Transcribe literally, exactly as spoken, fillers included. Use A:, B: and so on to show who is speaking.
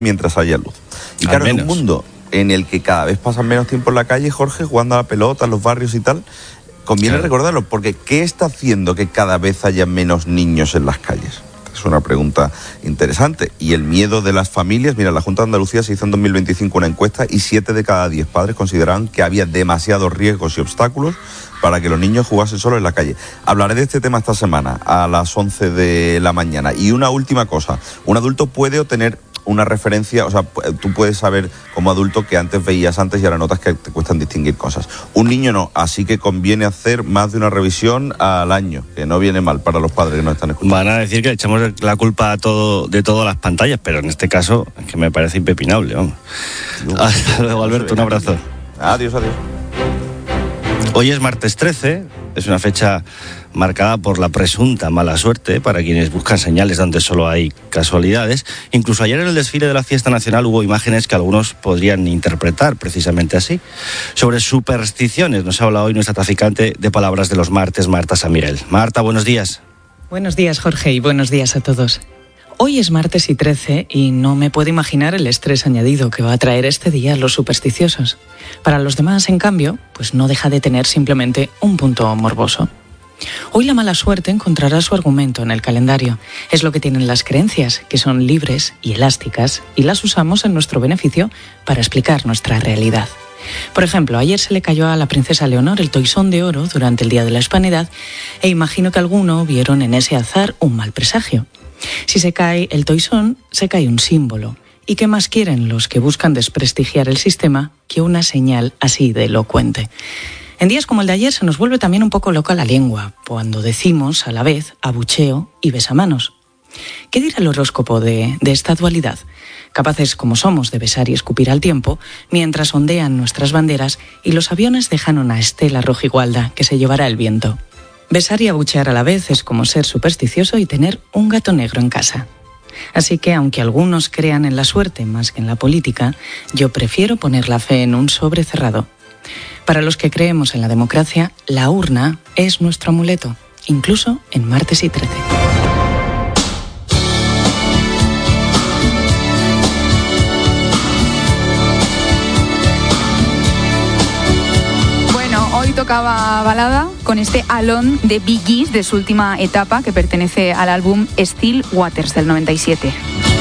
A: mientras haya luz. Y claro, en un mundo en el que cada vez pasan menos tiempo en la calle, Jorge, jugando a la pelota, en los barrios y tal, conviene claro. recordarlo, porque ¿qué está haciendo que cada vez haya menos niños en las calles? Es una pregunta interesante. Y el miedo de las familias, mira, la Junta de Andalucía se hizo en dos mil veinticinco una encuesta y siete de cada diez padres consideraban que había demasiados riesgos y obstáculos para que los niños jugasen solos en la calle. Hablaré de este tema esta semana a las once de la mañana. Y una última cosa, un adulto puede obtener una referencia, o sea, tú puedes saber como adulto que antes veías antes y ahora notas que te cuestan distinguir cosas. Un niño no, así que conviene hacer más de una revisión al año, que no viene mal para los padres que nos están escuchando.
B: Van a decir que le echamos la culpa a todo, de todas las pantallas, pero en este caso es que me parece impepinable, vamos. No, Hasta luego, Alberto, un abrazo.
A: Adiós, adiós.
B: Hoy es martes trece, es una fecha marcada por la presunta mala suerte para quienes buscan señales donde solo hay casualidades. Incluso ayer en el desfile de la fiesta nacional hubo imágenes que algunos podrían interpretar precisamente así. Sobre supersticiones nos habla hoy nuestra traficante de palabras de los martes, Marta Samirel. Marta, buenos días.
C: Buenos días, Jorge, y buenos días a todos. Hoy es martes y trece y no me puedo imaginar el estrés añadido que va a traer este día a los supersticiosos. Para los demás, en cambio, pues no deja de tener simplemente un punto morboso. Hoy la mala suerte encontrará su argumento en el calendario. Es lo que tienen las creencias, que son libres y elásticas, y las usamos en nuestro beneficio para explicar nuestra realidad. Por ejemplo, ayer se le cayó a la princesa Leonor el toisón de oro durante el Día de la Hispanidad, e imagino que alguno vieron en ese azar un mal presagio. Si se cae el toisón, se cae un símbolo. ¿Y qué más quieren los que buscan desprestigiar el sistema que una señal así de elocuente? En días como el de ayer se nos vuelve también un poco loca la lengua, cuando decimos a la vez abucheo y besamanos. ¿Qué dirá el horóscopo de, de esta dualidad? Capaces como somos de besar y escupir al tiempo, mientras ondean nuestras banderas y los aviones dejan una estela rojigualda que se llevará el viento. Besar y abuchear a la vez es como ser supersticioso y tener un gato negro en casa. Así que, aunque algunos crean en la suerte más que en la política, yo prefiero poner la fe en un sobre cerrado. Para los que creemos en la democracia, la urna es nuestro amuleto, incluso en martes y trece.
D: Hoy tocaba balada con este Alone de Bee Gees de su última etapa que pertenece al álbum Still Waters del noventa y siete.